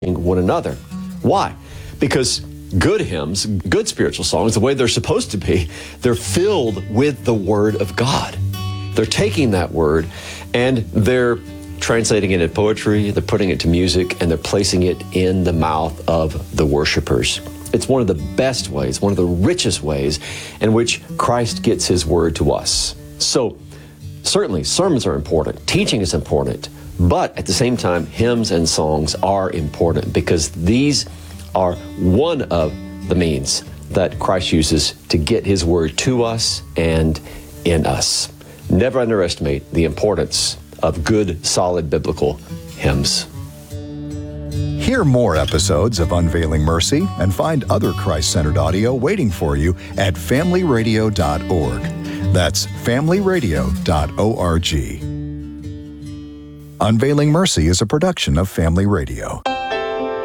one another. Why? Because good hymns, good spiritual songs, the way they're supposed to be, they're filled with the Word of God. They're taking that Word and they're translating it into poetry, they're putting it to music, and they're placing it in the mouth of the worshipers. It's one of the best ways, one of the richest ways in which Christ gets His Word to us. So, certainly, sermons are important, teaching is important, but at the same time, hymns and songs are important because these are one of the means that Christ uses to get His Word to us and in us. Never underestimate the importance of good, solid biblical hymns. Hear more episodes of Unveiling Mercy and find other Christ-centered audio waiting for you at familyradio.org. That's familyradio.org. Unveiling Mercy is a production of Family Radio.